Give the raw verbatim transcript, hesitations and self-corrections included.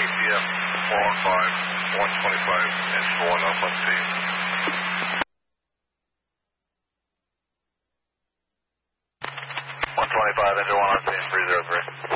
A T M, four one five, one twenty-five, engine one up on scene. one twenty-five, engine one on scene, three zero three.